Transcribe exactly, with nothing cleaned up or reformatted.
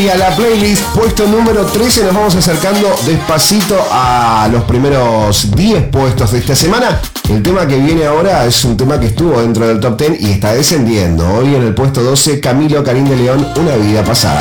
y a la playlist puesto número trece. Nos vamos acercando despacito a los primeros diez puestos de esta semana. El tema que viene ahora es un tema que estuvo dentro del top diez y está descendiendo. Hoy en el puesto doce, Camilo Karim de León, Una vida pasada.